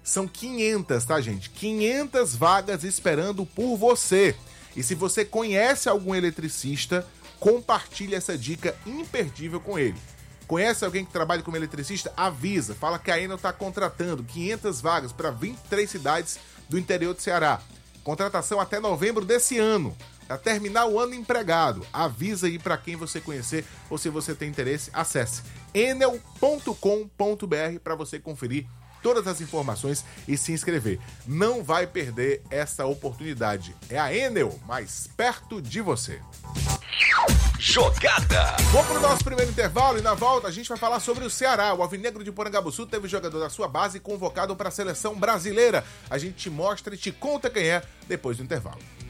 São 500, tá, gente? 500 vagas esperando por você. E se você conhece algum eletricista, compartilhe essa dica imperdível com ele. Conhece alguém que trabalha como eletricista? Avisa. Fala que a Enel está contratando 500 vagas para 23 cidades do interior do Ceará. Contratação até novembro desse ano. Para terminar o ano empregado. Avisa aí para quem você conhecer ou se você tem interesse, acesse enel.com.br para você conferir todas as informações e se inscrever. Não vai perder essa oportunidade. É a Enel, mais perto de você. Jogada. Vamos para o nosso primeiro intervalo e na volta a gente vai falar sobre o Ceará. O Alvinegro de Porangabuçu teve jogador da sua base convocado para a seleção brasileira. A gente te mostra e te conta quem é depois do intervalo.